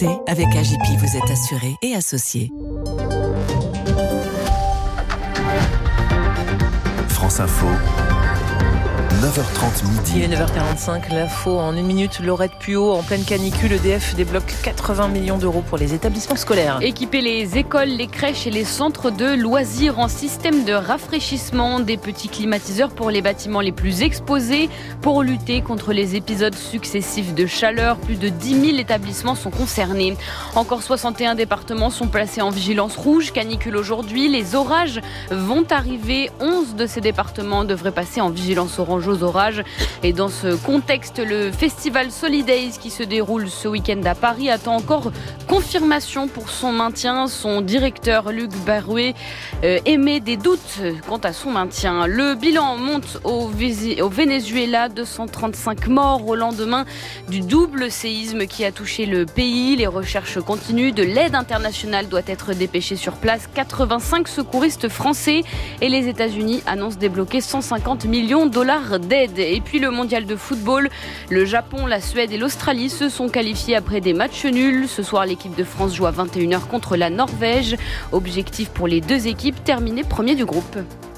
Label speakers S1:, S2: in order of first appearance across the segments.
S1: Avec AGP, vous êtes assuré et associé.
S2: France Info, 9h30 midi.
S3: Il est 9h45, l'info en une minute. Laurette Puot, en pleine canicule, EDF débloque 80 millions d'euros pour les établissements scolaires.
S4: Équiper les écoles, les crèches et les centres de loisirs en système de rafraîchissement, des petits climatiseurs pour les bâtiments les plus exposés. Pour lutter contre les épisodes successifs de chaleur, plus de 10 000 établissements sont concernés. Encore 61 départements sont placés en vigilance rouge, canicule aujourd'hui. Les orages vont arriver. 11 de ces départements devraient passer en vigilance orange aux orages. Et dans ce contexte, le festival Solidays qui se déroule ce week-end à Paris attend encore confirmation pour son maintien. Son directeur Luc Barouet émet des doutes quant à son maintien. Le bilan monte au Venezuela, 235 morts au lendemain du double séisme qui a touché le pays. Les recherches continuent, de l'aide internationale doit être dépêchée sur place. 85 secouristes français et les États-Unis annoncent débloquer 150 millions de dollars d'aide. Et puis le mondial de football, le Japon, la Suède et l'Australie se sont qualifiés après des matchs nuls. Ce soir, l'équipe de France joue à 21h contre la Norvège. Objectif pour les deux équipes, terminer premier du groupe.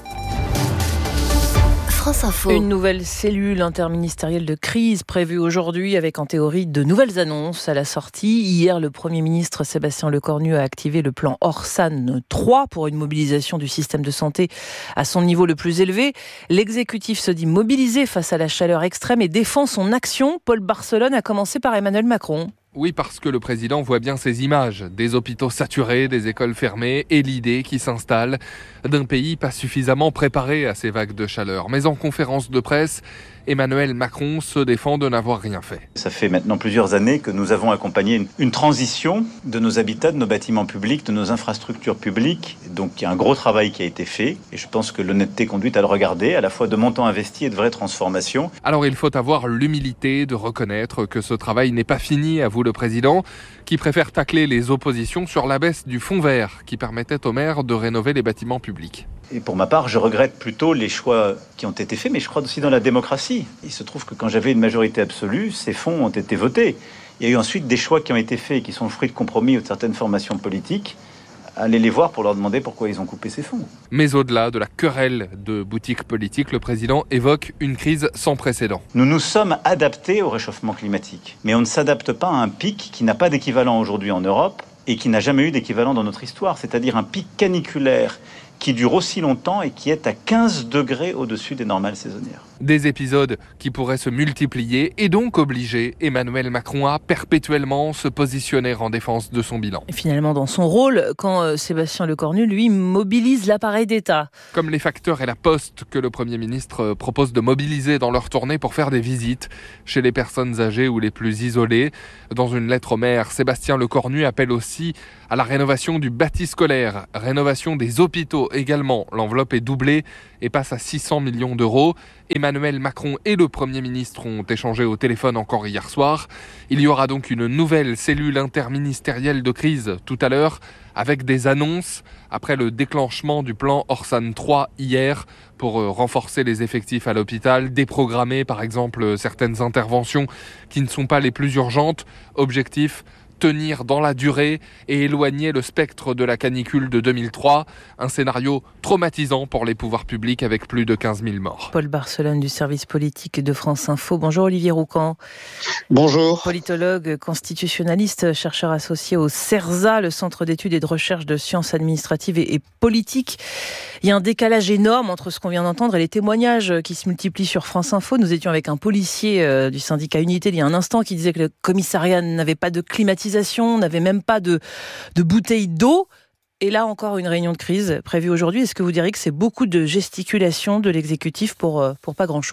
S1: France Info.
S3: Une nouvelle cellule interministérielle de crise prévue aujourd'hui avec en théorie de nouvelles annonces à la sortie. Hier, le Premier ministre Sébastien Lecornu a activé le plan Orsan 3 pour une mobilisation du système de santé à son niveau le plus élevé. L'exécutif se dit mobilisé face à la chaleur extrême et défend son action. Paul Barcelone a commencé par Emmanuel Macron.
S5: Oui, parce que le président voit bien ces images, des hôpitaux saturés, des écoles fermées et l'idée qui s'installe d'un pays pas suffisamment préparé à ces vagues de chaleur. Mais en conférence de presse, Emmanuel Macron se défend de n'avoir rien fait.
S6: Ça fait maintenant plusieurs années que nous avons accompagné une transition de nos habitats, de nos bâtiments publics, de nos infrastructures publiques. Donc il y a un gros travail qui a été fait et je pense que l'honnêteté conduit à le regarder, à la fois de montants investis et de vraies transformations.
S5: Alors il faut avoir l'humilité de reconnaître que ce travail n'est pas fini, avoue le président, qui préfère tacler les oppositions sur la baisse du fonds vert qui permettait aux maires de rénover les bâtiments publics.
S6: Et pour ma part, je regrette plutôt les choix qui ont été faits, mais je crois aussi dans la démocratie. Il se trouve que quand j'avais une majorité absolue, ces fonds ont été votés. Il y a eu ensuite des choix qui ont été faits et qui sont le fruit de compromis de certaines formations politiques. Allez les voir pour leur demander pourquoi ils ont coupé ces fonds.
S5: Mais au-delà de la querelle de boutiques politiques, le président évoque une crise sans précédent.
S6: Nous nous sommes adaptés au réchauffement climatique, mais on ne s'adapte pas à un pic qui n'a pas d'équivalent aujourd'hui en Europe et qui n'a jamais eu d'équivalent dans notre histoire, c'est-à-dire un pic caniculaire qui dure aussi longtemps et qui est à 15 degrés au-dessus des normales saisonnières.
S5: Des épisodes qui pourraient se multiplier et donc obliger Emmanuel Macron à perpétuellement se positionner en défense de son bilan.
S3: Et finalement, dans son rôle, quand Sébastien Lecornu, lui, mobilise l'appareil d'État.
S5: Comme les facteurs et la Poste que le Premier ministre propose de mobiliser dans leur tournée pour faire des visites chez les personnes âgées ou les plus isolées. Dans une lettre au maire, Sébastien Lecornu appelle aussi à la rénovation du bâti scolaire, rénovation des hôpitaux également. L'enveloppe est doublée et passe à 600 millions d'euros. Emmanuel Macron et le Premier ministre ont échangé au téléphone encore hier soir. Il y aura donc une nouvelle cellule interministérielle de crise tout à l'heure avec des annonces après le déclenchement du plan Orsan 3 hier pour renforcer les effectifs à l'hôpital, déprogrammer par exemple certaines interventions qui ne sont pas les plus urgentes. Objectif, tenir dans la durée et éloigner le spectre de la canicule de 2003, un scénario traumatisant pour les pouvoirs publics avec plus de 15 000 morts.
S3: Paul Barcelone du service politique de France Info. Bonjour Olivier Roucan.
S7: Bonjour.
S3: Politologue, constitutionnaliste, chercheur associé au CERSA, le Centre d'études et de recherche de sciences administratives et politiques. Il y a un décalage énorme entre ce qu'on vient d'entendre et les témoignages qui se multiplient sur France Info. Nous étions avec un policier du syndicat Unité il y a un instant qui disait que le commissariat n'avait pas de climatisation, n'avait même pas de bouteilles d'eau. Et là encore une réunion de crise prévue aujourd'hui. Est-ce que vous diriez que c'est beaucoup de gesticulation de l'exécutif pour pas grand-chose ?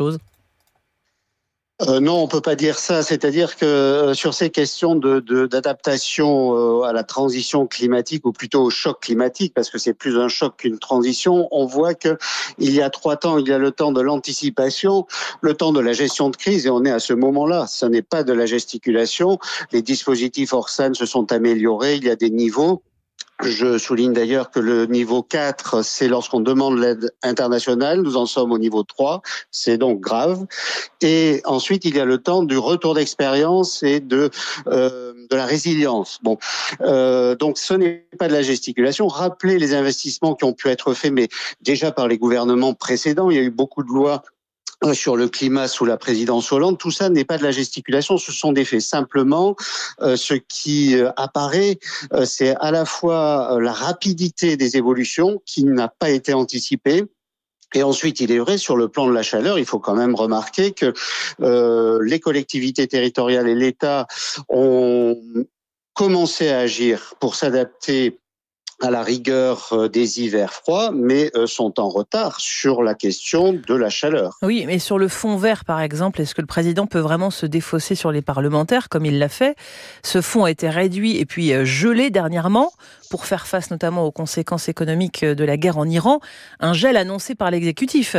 S7: Non, on peut pas dire ça. C'est-à-dire que sur ces questions d'adaptation à la transition climatique, ou plutôt au choc climatique, parce que c'est plus un choc qu'une transition, on voit que il y a 3 temps, il y a le temps de l'anticipation, le temps de la gestion de crise, et on est à ce moment-là. Ce n'est pas de la gesticulation. Les dispositifs Orsan se sont améliorés. Il y a des niveaux. Je souligne d'ailleurs que le niveau 4, c'est lorsqu'on demande l'aide internationale. Nous en sommes au niveau 3. C'est donc grave. Et ensuite, il y a le temps du retour d'expérience et de la résilience. Bon, donc ce n'est pas de la gesticulation. Rappelez les investissements qui ont pu être faits, mais déjà par les gouvernements précédents. Il y a eu beaucoup de lois sur le climat sous la présidence Hollande. Tout ça n'est pas de la gesticulation, ce sont des faits. Simplement, ce qui apparaît, c'est à la fois la rapidité des évolutions qui n'a pas été anticipée. Et ensuite, il est vrai, sur le plan de la chaleur, il faut quand même remarquer que les collectivités territoriales et l'État ont commencé à agir pour s'adapter à la rigueur des hivers froids, mais sont en retard sur la question de la chaleur.
S3: Oui, mais sur le fonds vert, par exemple, est-ce que le président peut vraiment se défausser sur les parlementaires, comme il l'a fait ? Ce fonds a été réduit et puis gelé dernièrement, pour faire face notamment aux conséquences économiques de la guerre en Iran, un gel annoncé par l'exécutif.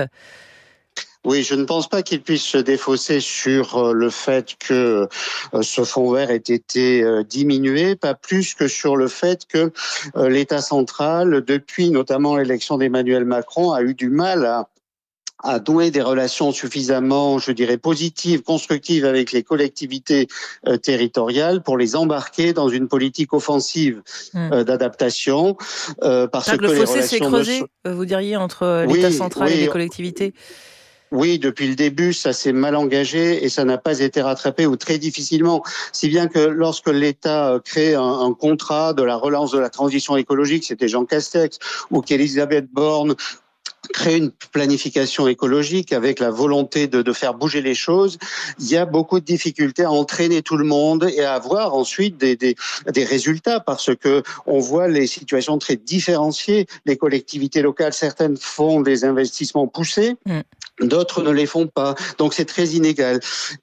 S7: Oui, je ne pense pas qu'il puisse se défausser sur le fait que ce fonds vert ait été diminué, pas plus que sur le fait que l'État central, depuis notamment l'élection d'Emmanuel Macron, a eu du mal à nouer des relations suffisamment, je dirais, positives, constructives avec les collectivités territoriales pour les embarquer dans une politique offensive d'adaptation. Parce que
S3: le fossé s'est creusé, vous diriez, entre l'État central et les collectivités ?
S7: Oui, depuis le début, ça s'est mal engagé et ça n'a pas été rattrapé ou très difficilement. Si bien que lorsque l'État crée un contrat de la relance de la transition écologique, c'était Jean Castex, ou qu'Elisabeth Borne créer une planification écologique avec la volonté de faire bouger les choses, il y a beaucoup de difficultés à entraîner tout le monde et à avoir ensuite des résultats parce que on voit les situations très différenciées. Les collectivités locales, certaines font des investissements poussés, d'autres ne les font pas. Donc c'est très inégal.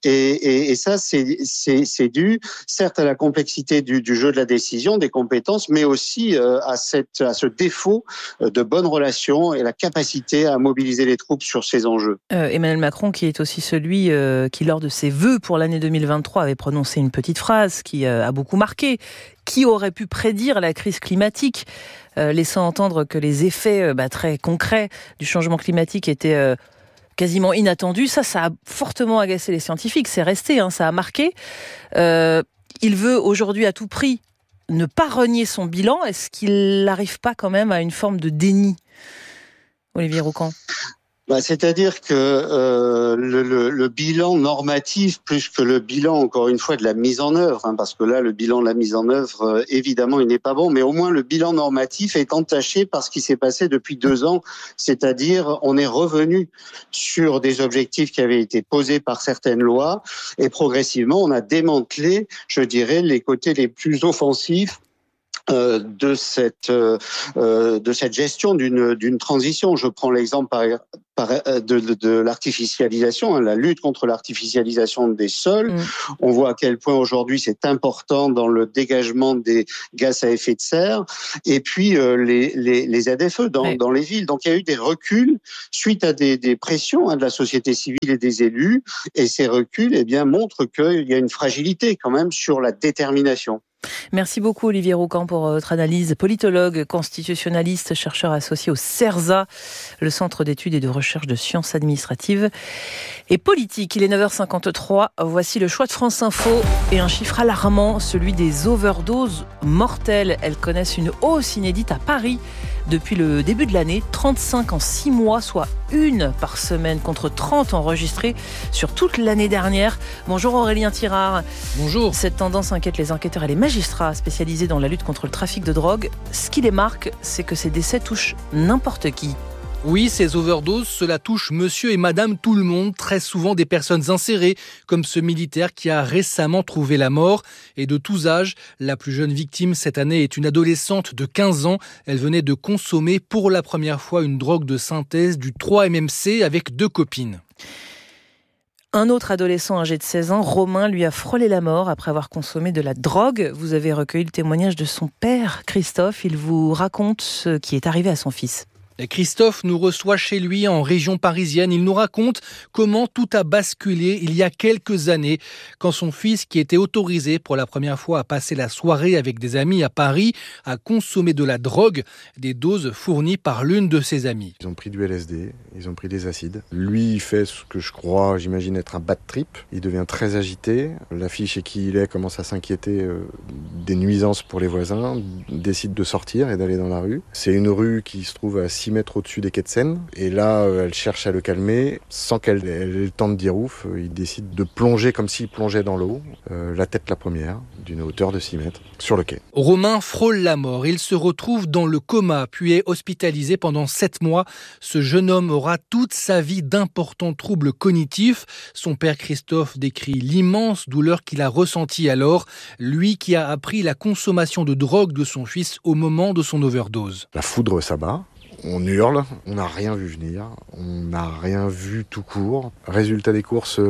S7: Et ça, c'est dû, certes, à la complexité du jeu de la décision, des compétences, mais aussi à ce défaut de bonnes relations et la capacité à mobiliser les troupes sur ces enjeux.
S3: Emmanuel Macron, qui est aussi celui qui, lors de ses vœux pour l'année 2023, avait prononcé une petite phrase qui a beaucoup marqué. Qui aurait pu prédire la crise climatique, laissant entendre que les effets très concrets du changement climatique étaient quasiment inattendus. Ça a fortement agacé les scientifiques. C'est resté, ça a marqué. Il veut aujourd'hui à tout prix ne pas renier son bilan. Est-ce qu'il n'arrive pas quand même à une forme de déni ? Olivier Roucan.
S7: C'est-à-dire que le bilan normatif, plus que le bilan, encore une fois, de la mise en œuvre, parce que là, le bilan de la mise en œuvre, évidemment, il n'est pas bon, mais au moins le bilan normatif est entaché par ce qui s'est passé depuis 2 ans, c'est-à-dire on est revenu sur des objectifs qui avaient été posés par certaines lois, et progressivement, on a démantelé, je dirais, les côtés les plus offensifs de cette gestion d'une transition. Je prends l'exemple de l'artificialisation, la lutte contre l'artificialisation des sols. On voit à quel point aujourd'hui c'est important dans le dégagement des gaz à effet de serre. Et puis les ZFE dans les villes. Donc il y a eu des reculs suite à des pressions de la société civile et des élus. Et ces reculs, montrent qu'il y a une fragilité quand même sur la détermination.
S3: Merci beaucoup Olivier Roucan pour votre analyse. Politologue, constitutionnaliste, chercheur associé au CERSA, le Centre d'études et de recherche de sciences administratives et politiques. Il est 9h53, voici le choix de France Info et un chiffre alarmant, celui des overdoses mortelles. Elles connaissent une hausse inédite à Paris depuis le début de l'année, 35 en 6 mois, soit 1 par semaine contre 30 enregistrées sur toute l'année dernière. Bonjour Aurélien Tirard.
S2: Bonjour.
S3: Cette tendance inquiète les enquêteurs et les magistrats spécialisés dans la lutte contre le trafic de drogue. Ce qui les marque, c'est que ces décès touchent n'importe qui.
S2: Oui, ces overdoses, cela touche monsieur et madame tout le monde, très souvent des personnes insérées, comme ce militaire qui a récemment trouvé la mort. Et de tous âges, la plus jeune victime cette année est une adolescente de 15 ans. Elle venait de consommer pour la première fois une drogue de synthèse, du 3-MMC, avec 2 copines.
S3: Un autre adolescent âgé de 16 ans, Romain, lui a frôlé la mort après avoir consommé de la drogue. Vous avez recueilli le témoignage de son père, Christophe. Il vous raconte ce qui est arrivé à son fils.
S2: Et Christophe nous reçoit chez lui en région parisienne. Il nous raconte comment tout a basculé il y a quelques années, quand son fils, qui était autorisé pour la première fois à passer la soirée avec des amis à Paris, a consommé de la drogue, des doses fournies par l'une de ses amies.
S8: Ils ont pris du LSD, ils ont pris des acides. Lui, il fait ce que j'imagine être un bad trip. Il devient très agité. La fille chez qui il est commence à s'inquiéter des nuisances pour les voisins, décide de sortir et d'aller dans la rue. C'est une rue qui se trouve à 6 mètres au-dessus des quais de Seine. Et là, elle cherche à le calmer. Sans qu'elle ait le temps de dire ouf, il décide de plonger comme s'il plongeait dans l'eau, la tête la première, d'une hauteur de 6 mètres, sur le quai.
S2: Romain frôle la mort. Il se retrouve dans le coma, puis est hospitalisé pendant 7 mois. Ce jeune homme aura toute sa vie d'importants troubles cognitifs. Son père Christophe décrit l'immense douleur qu'il a ressentie alors, lui qui a appris la consommation de drogue de son fils au moment de son overdose.
S8: La foudre s'abat. On hurle, on n'a rien vu venir, on n'a rien vu tout court. Résultat des courses,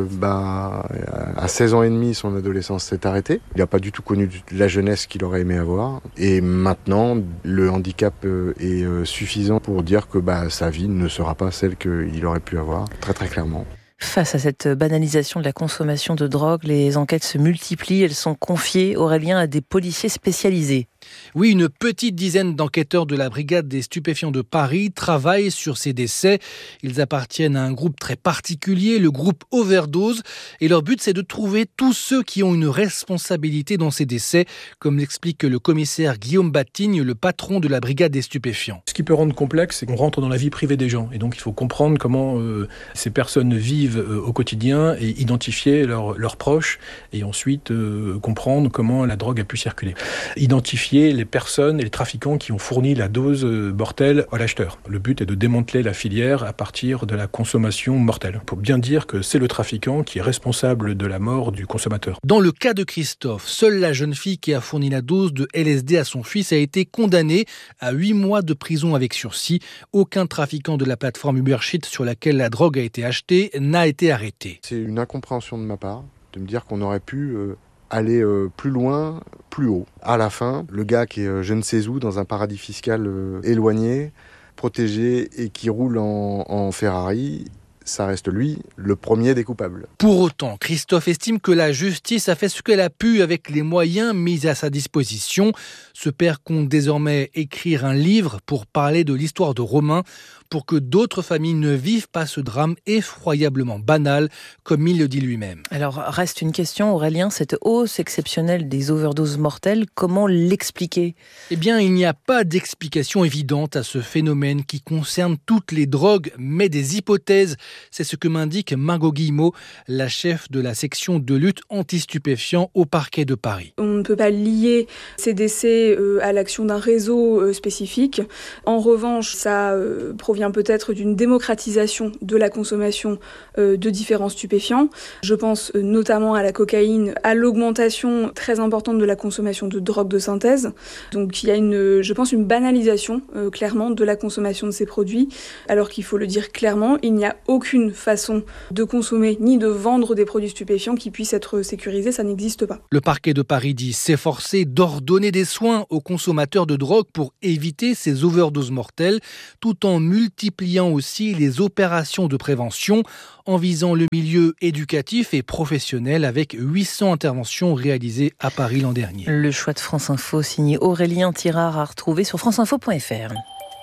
S8: à 16 ans et demi, son adolescence s'est arrêtée. Il n'a pas du tout connu la jeunesse qu'il aurait aimé avoir. Et maintenant, le handicap est suffisant pour dire que sa vie ne sera pas celle qu'il aurait pu avoir, très très clairement.
S3: Face à cette banalisation de la consommation de drogue, les enquêtes se multiplient. Elles sont confiées, Aurélien, à des policiers spécialisés.
S2: Oui, une petite dizaine d'enquêteurs de la brigade des stupéfiants de Paris travaillent sur ces décès. Ils appartiennent à un groupe très particulier, le groupe Overdose. Et leur but, c'est de trouver tous ceux qui ont une responsabilité dans ces décès, comme l'explique le commissaire Guillaume Batigne, le patron de la brigade des stupéfiants.
S9: Ce qui peut rendre complexe, c'est qu'on rentre dans la vie privée des gens. Et donc, il faut comprendre comment ces personnes vivent au quotidien et identifier leurs proches. Et ensuite, comprendre comment la drogue a pu circuler. Identifier les personnes et les trafiquants qui ont fourni la dose mortelle à l'acheteur. Le but est de démanteler la filière à partir de la consommation mortelle, pour bien dire que c'est le trafiquant qui est responsable de la mort du consommateur.
S2: Dans le cas de Christophe, seule la jeune fille qui a fourni la dose de LSD à son fils a été condamnée à 8 mois de prison avec sursis. Aucun trafiquant de la plateforme Ubersheet sur laquelle la drogue a été achetée n'a été arrêté.
S8: C'est une incompréhension de ma part, de me dire qu'on aurait pu aller plus loin, plus haut. À la fin, le gars qui est je ne sais où, dans un paradis fiscal éloigné, protégé et qui roule en Ferrari, ça reste lui, le premier des coupables.
S2: Pour autant, Christophe estime que la justice a fait ce qu'elle a pu avec les moyens mis à sa disposition. Ce père compte désormais écrire un livre pour parler de l'histoire de Romain, pour que d'autres familles ne vivent pas ce drame effroyablement banal, comme il le dit lui-même.
S3: Alors, reste une question, Aurélien, cette hausse exceptionnelle des overdoses mortelles, comment l'expliquer ?
S2: Eh bien, il n'y a pas d'explication évidente à ce phénomène qui concerne toutes les drogues, mais des hypothèses. C'est ce que m'indique Margot Guillemot, la chef de la section de lutte anti-stupéfiants au parquet de Paris.
S10: On ne peut pas lier ces décès à l'action d'un réseau spécifique. En revanche, ça provient peut-être d'une démocratisation de la consommation de différents stupéfiants. Je pense notamment à la cocaïne, à l'augmentation très importante de la consommation de drogues de synthèse. Donc il y a une banalisation clairement de la consommation de ces produits, alors qu'il faut le dire clairement, il n'y a aucune façon de consommer ni de vendre des produits stupéfiants qui puissent être sécurisés, ça n'existe pas.
S2: Le parquet de Paris dit s'efforcer d'ordonner des soins aux consommateurs de drogue pour éviter ces overdoses mortelles, tout en multipliant aussi les opérations de prévention en visant le milieu éducatif et professionnel avec 800 interventions réalisées à Paris l'an dernier.
S3: Le choix de France Info signé Aurélien Tirard à retrouver sur franceinfo.fr.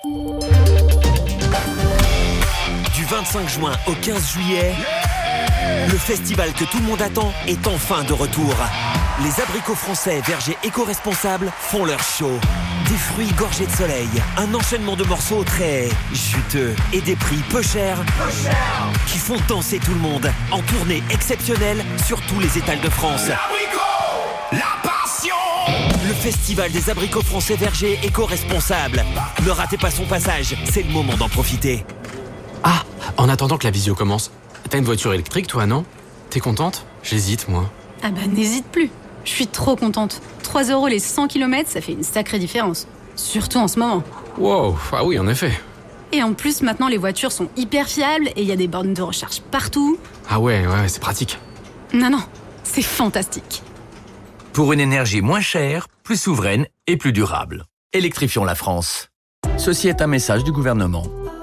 S11: Du 25 juin au 15 juillet, le festival que tout le monde attend est enfin de retour. Les abricots français vergers éco-responsables font leur show. Des fruits gorgés de soleil, un enchaînement de morceaux très juteux et des prix peu chers qui font danser tout le monde en tournée exceptionnelle sur tous les étals de France. L'abricot, la passion. Le festival des abricots français vergers éco-responsables. Ne ratez pas son passage, c'est le moment d'en profiter.
S12: Ah, en attendant que la visio commence, t'as une voiture électrique toi, non ? T'es contente ? J'hésite, moi.
S13: Ah bah n'hésite plus. Je suis trop contente. 3 € les 100 km, ça fait une sacrée différence. Surtout en ce moment.
S12: Wow, ah oui, en effet.
S13: Et en plus, maintenant, les voitures sont hyper fiables et il y a des bornes de recharge partout.
S12: Ah ouais, c'est pratique.
S13: Non, c'est fantastique.
S14: Pour une énergie moins chère, plus souveraine et plus durable. Électrifions la France. Ceci est un message du gouvernement.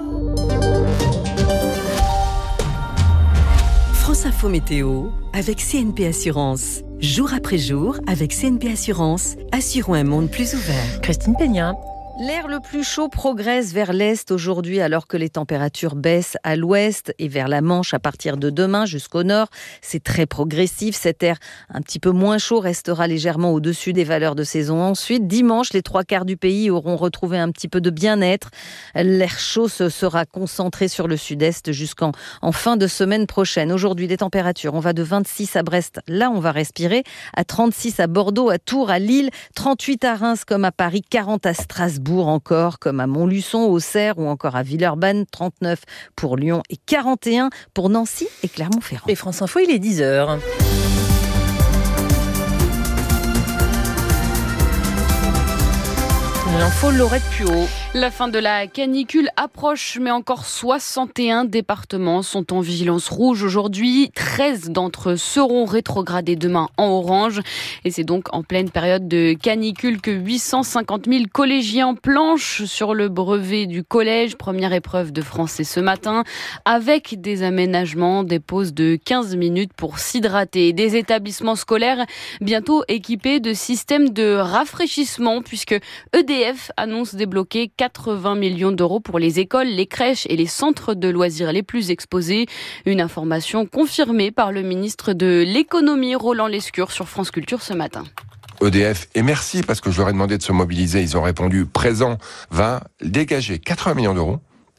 S1: France Info Météo avec CNP Assurance. Jour après jour, avec CNP Assurance, assurons un monde plus ouvert.
S3: Christine Peña.
S15: L'air le plus chaud progresse vers l'est aujourd'hui alors que les températures baissent à l'ouest et vers la Manche à partir de demain jusqu'au nord. C'est très progressif. Cet air un petit peu moins chaud restera légèrement au-dessus des valeurs de saison. Ensuite, dimanche, les 3/4 du pays auront retrouvé un petit peu de bien-être. L'air chaud se sera concentré sur le sud-est jusqu'en fin de semaine prochaine. Aujourd'hui, les températures, on va de 26 à Brest, là on va respirer, à 36 à Bordeaux, à Tours, à Lille, 38 à Reims comme à Paris, 40 à Strasbourg encore, comme à Montluçon, Auxerre ou encore à Villeurbanne, 39 pour Lyon et 41 pour Nancy et Clermont-Ferrand.
S3: Et France Info, il est 10h. L'info Laurette Puot.
S4: La fin de la canicule approche, mais encore 61 départements sont en vigilance rouge aujourd'hui. 13 d'entre eux seront rétrogradés demain en orange. Et c'est donc en pleine période de canicule que 850 000 collégiens planchent sur le brevet du collège. Première épreuve de français ce matin, avec des aménagements, des pauses de 15 minutes pour s'hydrater. Des établissements scolaires bientôt équipés de systèmes de rafraîchissement, puisque EDF annonce débloquer 80 millions d'euros pour les écoles, les crèches et les centres de loisirs les plus exposés. Une information confirmée par le ministre de l'économie, Roland Lescure, sur France Culture ce matin.
S16: EDF, et merci parce que je leur ai demandé de se mobiliser, ils ont répondu présent, va dégager 80 millions d'euros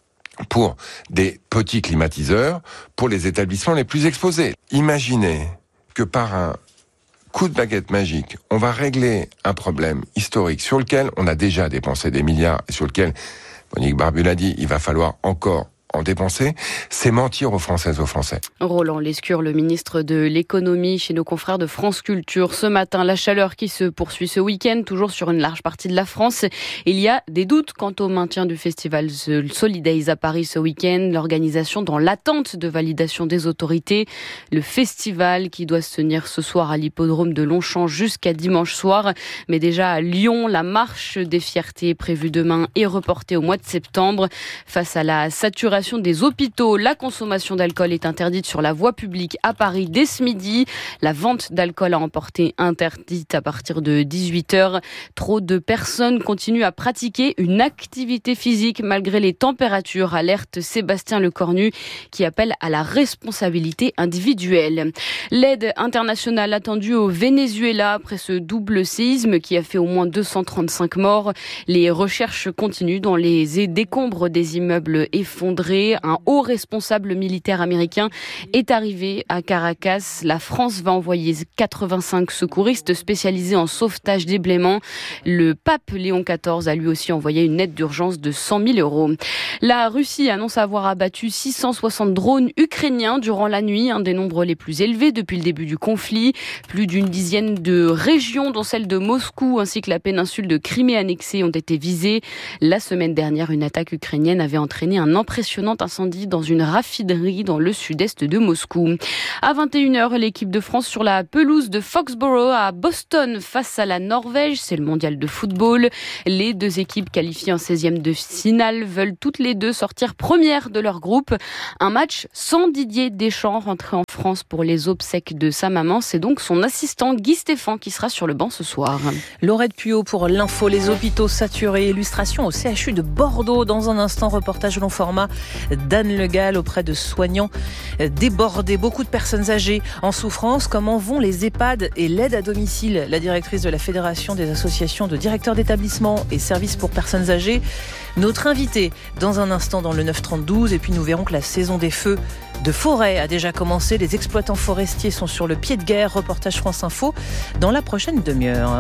S16: pour des petits climatiseurs pour les établissements les plus exposés. Imaginez que par un coup de baguette magique, on va régler un problème historique sur lequel on a déjà dépensé des milliards et sur lequel, Monique Barbu l'a dit, il va falloir encore en dépenser, c'est mentir aux Françaises et aux Français.
S4: Roland Lescure, le ministre de l'économie, chez nos confrères de France Culture. Ce matin, la chaleur qui se poursuit ce week-end, toujours sur une large partie de la France. Il y a des doutes quant au maintien du festival Solidays à Paris ce week-end. L'organisation dans l'attente de validation des autorités. Le festival qui doit se tenir ce soir à l'hippodrome de Longchamp jusqu'à dimanche soir. Mais déjà à Lyon, la marche des fiertés prévue demain est reportée au mois de septembre. Face à la saturation des hôpitaux, la consommation d'alcool est interdite sur la voie publique à Paris dès ce midi. La vente d'alcool à emporter interdite à partir de 18h. Trop de personnes continuent à pratiquer une activité physique malgré les températures, alerte Sébastien Lecornu qui appelle à la responsabilité individuelle. L'aide internationale attendue au Venezuela après ce double séisme qui a fait au moins 235 morts. Les recherches continuent dans les décombres des immeubles effondrés. Un haut responsable militaire américain est arrivé à Caracas. La France va envoyer 85 secouristes spécialisés en sauvetage des blêments. Le pape Léon XIV a lui aussi envoyé une aide d'urgence de 100 000 euros. La Russie annonce avoir abattu 660 drones ukrainiens durant la nuit, un des nombres les plus élevés depuis le début du conflit. Plus d'une dizaine de régions, dont celle de Moscou ainsi que la péninsule de Crimée annexée, ont été visées. La semaine dernière, une attaque ukrainienne avait entraîné un impressionnant incendie dans une raffinerie dans le sud-est de Moscou. À 21h, l'équipe de France sur la pelouse de Foxborough à Boston face à la Norvège. C'est le mondial de football. Les deux équipes qualifiées en 16e de finale veulent toutes les deux sortir premières de leur groupe. Un match sans Didier Deschamps, rentré en France pour les obsèques de sa maman. C'est donc son assistant Guy Stéphane qui sera sur le banc ce soir.
S3: Laurette Puot pour l'info, les hôpitaux saturés. Illustration au CHU de Bordeaux. Dans un instant, reportage long format d'Anne Le Gall auprès de soignants débordés. Beaucoup de personnes âgées en souffrance. Comment vont les EHPAD et l'aide à domicile? La directrice de la Fédération des associations de directeurs d'établissements et services pour personnes âgées. Notre invité dans un instant dans le 9-30-12. Et puis nous verrons que la saison des feux de forêt a déjà commencé. Les exploitants forestiers sont sur le pied de guerre. Reportage France Info dans la prochaine demi-heure.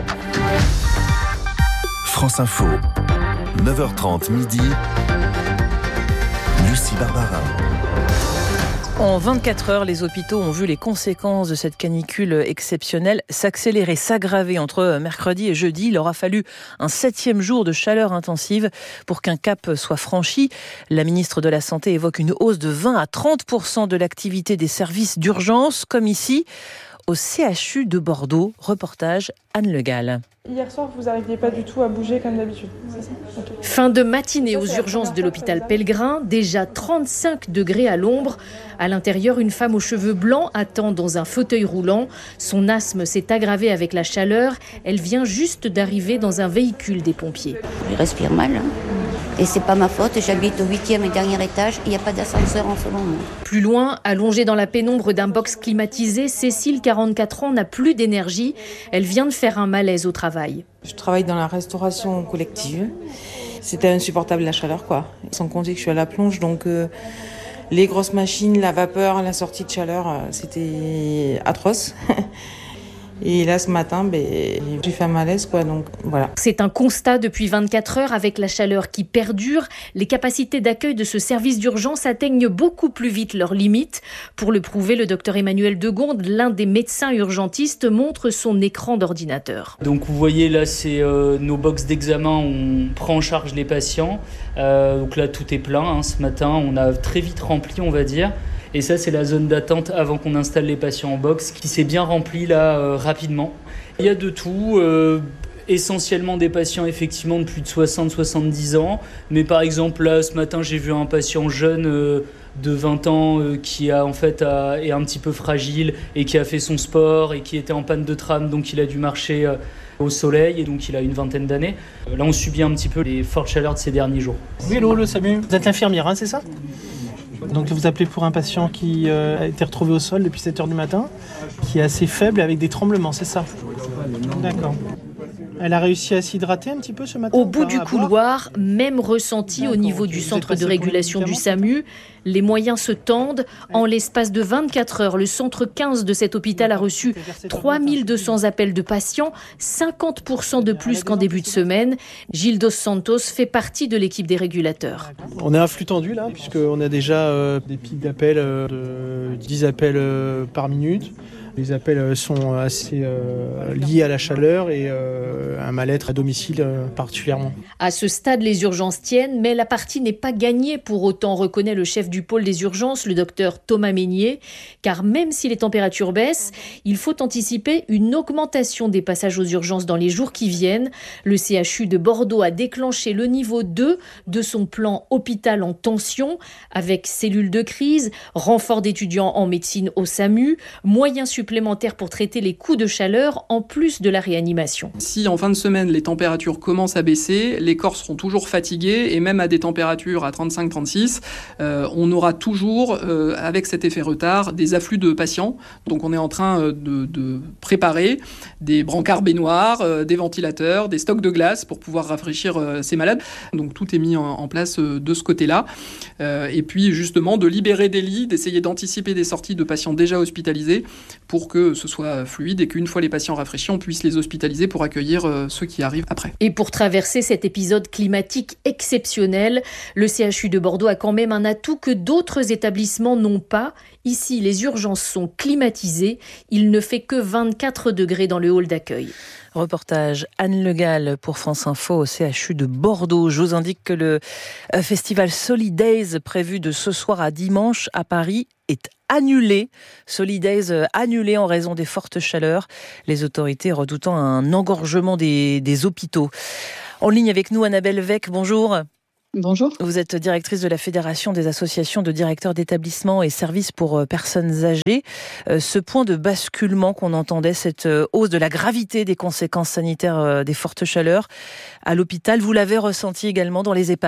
S17: France Info, 9h30 midi. Lucie Barbarin.
S3: En 24 heures, les hôpitaux ont vu les conséquences de cette canicule exceptionnelle s'accélérer, s'aggraver entre mercredi et jeudi. Il aura fallu un 7e jour de chaleur intensive pour qu'un cap soit franchi. La ministre de la Santé évoque une hausse de 20 à 30% de l'activité des services d'urgence, comme ici. au CHU de Bordeaux. Reportage Anne Le Gall.
S18: Hier soir, vous n'arriviez pas du tout à bouger comme d'habitude, c'est ça ? Okay.
S19: Fin de matinée aux urgences de l'hôpital Pellegrin, déjà 35 degrés à l'ombre. À l'intérieur, une femme aux cheveux blancs attend dans un fauteuil roulant. Son asthme s'est aggravé avec la chaleur. Elle vient juste d'arriver dans un véhicule des pompiers.
S20: Je respire mal, Et c'est pas ma faute, j'habite au 8e et dernier étage, il n'y a pas d'ascenseur en ce moment.
S19: Plus loin, allongée dans la pénombre d'un box climatisé, Cécile, 44 ans, n'a plus d'énergie. Elle vient de faire un malaise au travail.
S21: Je travaille dans la restauration collective. C'était insupportable la chaleur, quoi. Sans compter que je suis à la plonge, donc les grosses machines, la vapeur, la sortie de chaleur, c'était atroce. Et là, ce matin, j'ai fait un malaise, quoi, donc voilà.
S19: C'est un constat depuis 24 heures avec la chaleur qui perdure. Les capacités d'accueil de ce service d'urgence atteignent beaucoup plus vite leurs limites. Pour le prouver, le docteur Emmanuel Degonde, l'un des médecins urgentistes, montre son écran d'ordinateur.
S22: Donc vous voyez là, c'est nos box d'examen où on prend en charge les patients. Donc là, tout est plein. Ce matin, on a très vite rempli, on va dire. Et ça, c'est la zone d'attente avant qu'on installe les patients en box qui s'est bien remplie là rapidement. Il y a de tout, essentiellement des patients effectivement de plus de 60-70 ans. Mais par exemple, là, ce matin, j'ai vu un patient jeune de 20 ans qui a, en fait, est un petit peu fragile et qui a fait son sport et qui était en panne de tram, donc il a dû marcher au soleil et donc il a une vingtaine d'années. Là, on subit un petit peu les fortes chaleurs de ces derniers jours.
S23: Oui, hello, le Samu. Vous êtes l'infirmière, c'est ça ? Donc vous appelez pour un patient qui a été retrouvé au sol depuis 7h du matin, qui est assez faible avec des tremblements, c'est ça ? D'accord. Elle a réussi à s'hydrater un petit peu ce matin ?
S19: Au bout du couloir, même ressenti au niveau du centre de régulation du SAMU. Les moyens se tendent. En l'espace de 24 heures, le centre 15 de cet hôpital a reçu 3200 appels de patients, 50% de plus qu'en début de semaine. Gilles Dos Santos fait partie de l'équipe des régulateurs.
S23: On est à flux tendu là, puisqu'on a déjà des pics d'appels de 10 appels par minute. Les appels sont assez liés à la chaleur et un mal-être à domicile particulièrement.
S19: À ce stade, les urgences tiennent, mais la partie n'est pas gagnée pour autant, reconnaît le chef du pôle des urgences, le docteur Thomas Meignier. Car même si les températures baissent, il faut anticiper une augmentation des passages aux urgences dans les jours qui viennent. Le CHU de Bordeaux a déclenché le niveau 2 de son plan hôpital en tension, avec cellules de crise, renfort d'étudiants en médecine au SAMU, moyens supplémentaires pour traiter les coups de chaleur en plus de la réanimation.
S24: Si en fin de semaine les températures commencent à baisser, les corps seront toujours fatigués et même à des températures à 35-36, on aura toujours, avec cet effet retard, des afflux de patients. Donc on est en train de préparer des brancards baignoires, des ventilateurs, des stocks de glace pour pouvoir rafraîchir ces malades. Donc tout est mis en place de ce côté-là. Et puis justement de libérer des lits, d'essayer d'anticiper des sorties de patients déjà hospitalisés pour que ce soit fluide et qu'une fois les patients rafraîchis, on puisse les hospitaliser pour accueillir ceux qui arrivent après.
S19: Et pour traverser cet épisode climatique exceptionnel, le CHU de Bordeaux a quand même un atout que d'autres établissements n'ont pas. Ici, les urgences sont climatisées. Il ne fait que 24 degrés dans le hall d'accueil.
S3: Reportage Anne Le Gall pour France Info au CHU de Bordeaux. Je vous indique que le festival Solidays prévu de ce soir à dimanche à Paris est annulé. Solidays annulé en raison des fortes chaleurs. Les autorités redoutant un engorgement des hôpitaux. En ligne avec nous, Annabelle Vec, bonjour.
S25: Bonjour.
S3: Vous êtes directrice de la Fédération des associations de directeurs d'établissements et services pour personnes âgées. Ce point de basculement qu'on entendait, cette hausse de la gravité des conséquences sanitaires des fortes chaleurs à l'hôpital, vous l'avez ressenti également dans les EHPAD ?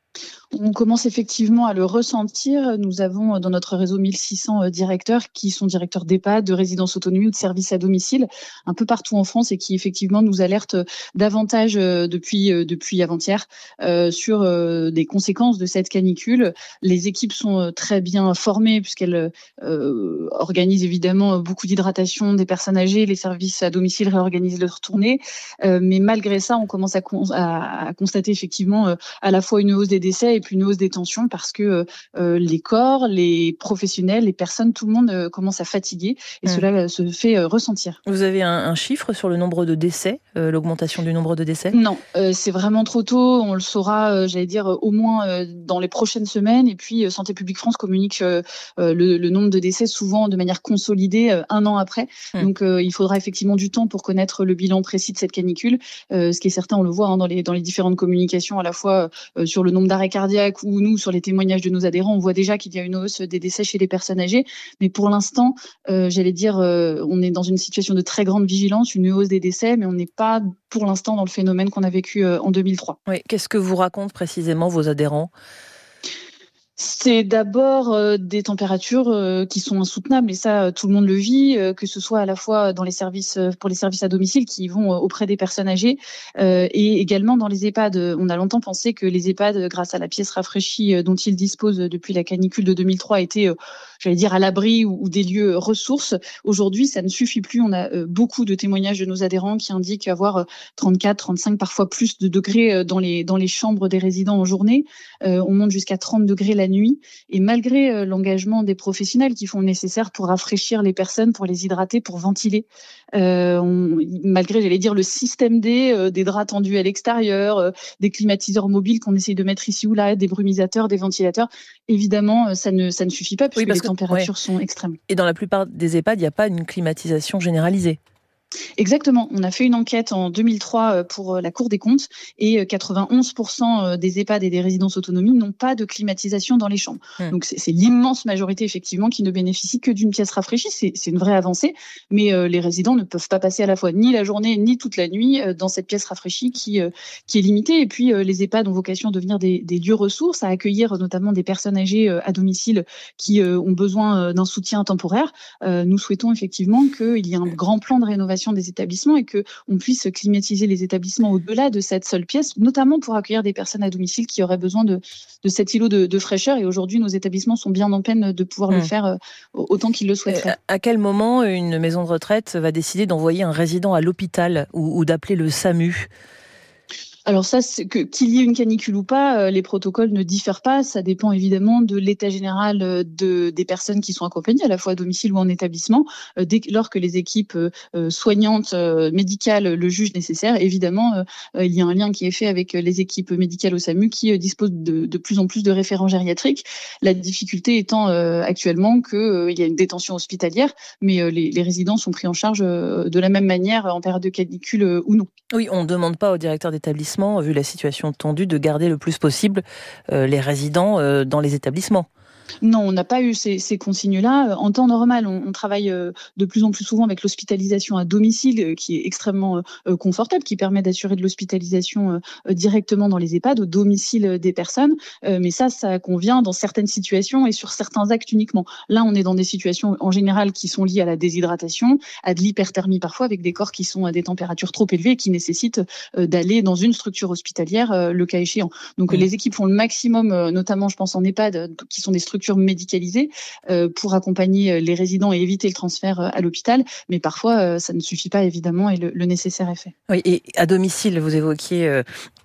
S25: On commence effectivement à le ressentir. Nous avons dans notre réseau 1600 directeurs qui sont directeurs d'EHPAD, de résidence autonomie ou de services à domicile un peu partout en France et qui effectivement nous alertent davantage depuis avant-hier sur des conséquences de cette canicule. Les équipes sont très bien formées puisqu'elles organisent évidemment beaucoup d'hydratation des personnes âgées. Les services à domicile réorganisent leur tournée. Mais malgré ça, on commence à constater effectivement à la fois une hausse des décès et puis une hausse des tensions parce que les corps, les professionnels, les personnes, tout le monde commence à fatiguer et cela se fait ressentir.
S3: Vous avez un chiffre sur le nombre de décès, l'augmentation du nombre de décès ?
S25: Non, c'est vraiment trop tôt. On le saura, au moins dans les prochaines semaines. Et puis Santé publique France communique le nombre de décès souvent de manière consolidée 1 an après. Donc il faudra effectivement du temps pour connaître le bilan précis de cette canicule. Ce qui est certain, on le voit dans les différentes communications, à la fois sur le nombre d'arrêts cardiaques ou nous sur les témoignages de nos adhérents, on voit déjà qu'il y a une hausse des décès chez les personnes âgées. Mais pour l'instant, on est dans une situation de très grande vigilance, une hausse des décès, mais on n'est pas pour l'instant dans le phénomène qu'on a vécu en 2003.
S3: Oui. Qu'est-ce que vous racontent précisément vos adhérents ?
S25: C'est d'abord des températures qui sont insoutenables et ça tout le monde le vit, que ce soit à la fois dans les services pour les services à domicile qui vont auprès des personnes âgées et également dans les EHPAD. On a longtemps pensé que les EHPAD, grâce à la pièce rafraîchie dont ils disposent depuis la canicule de 2003, étaient à l'abri ou des lieux ressources. Aujourd'hui, ça ne suffit plus. On a beaucoup de témoignages de nos adhérents qui indiquent avoir 34, 35, parfois plus de degrés dans les chambres des résidents en journée. On monte jusqu'à 30 degrés la nuit. Et malgré l'engagement des professionnels qui font le nécessaire pour rafraîchir les personnes, pour les hydrater, pour ventiler, malgré, le système D, des draps tendus à l'extérieur, des climatiseurs mobiles qu'on essaye de mettre ici ou là, des brumisateurs, des ventilateurs, évidemment, ça ne suffit pas puisque les températures sont extrêmes.
S3: Et dans la plupart des EHPAD, il n'y a pas une climatisation généralisée.
S25: Exactement. On a fait une enquête en 2003 pour la Cour des comptes et 91% des EHPAD et des résidences autonomie n'ont pas de climatisation dans les chambres. Donc c'est l'immense majorité effectivement qui ne bénéficie que d'une pièce rafraîchie. C'est une vraie avancée, mais les résidents ne peuvent pas passer à la fois ni la journée ni toute la nuit dans cette pièce rafraîchie qui est limitée. Et puis les EHPAD ont vocation à devenir des lieux ressources, à accueillir notamment des personnes âgées à domicile qui ont besoin d'un soutien temporaire. Nous souhaitons effectivement qu'il y ait un grand plan de rénovation des établissements et qu'on puisse climatiser les établissements au-delà de cette seule pièce, notamment pour accueillir des personnes à domicile qui auraient besoin de cet îlot de fraîcheur. Et aujourd'hui, nos établissements sont bien en peine de pouvoir le faire autant qu'ils le souhaiteraient.
S3: À quel moment une maison de retraite va décider d'envoyer un résident à l'hôpital ou d'appeler le SAMU ?
S25: Alors ça, qu'il y ait une canicule ou pas, les protocoles ne diffèrent pas. Ça dépend évidemment de l'état général des personnes qui sont accompagnées, à la fois à domicile ou en établissement. Lors que les équipes soignantes, médicales le jugent nécessaire, évidemment, il y a un lien qui est fait avec les équipes médicales au SAMU qui disposent de plus en plus de référents gériatriques. La difficulté étant actuellement qu'il y a une détention hospitalière, mais les résidents sont pris en charge de la même manière en période de canicule ou non.
S3: Oui, on ne demande pas au directeur d'établissement, vu la situation tendue, de garder le plus possible les résidents dans les établissements.
S25: Non, on n'a pas eu ces consignes-là. En temps normal, on travaille de plus en plus souvent avec l'hospitalisation à domicile, qui est extrêmement confortable, qui permet d'assurer de l'hospitalisation directement dans les EHPAD, au domicile des personnes. Mais ça convient dans certaines situations et sur certains actes uniquement. Là, on est dans des situations en général qui sont liées à la déshydratation, à de l'hyperthermie parfois, avec des corps qui sont à des températures trop élevées et qui nécessitent d'aller dans une structure hospitalière, le cas échéant. Donc les équipes font le maximum, notamment je pense en EHPAD, qui sont des structures médicalisées pour accompagner les résidents et éviter le transfert à l'hôpital. Mais parfois, ça ne suffit pas évidemment et le nécessaire est fait.
S3: Oui, et à domicile, vous évoquiez